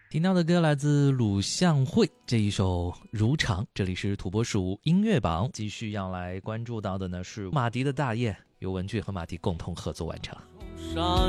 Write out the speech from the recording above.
听到的歌来自鲁向会这一首《如常》，这里是土拨鼠音乐榜，继续要来关注到的呢是马迪的大雁，由文俊和马迪共同合作完成。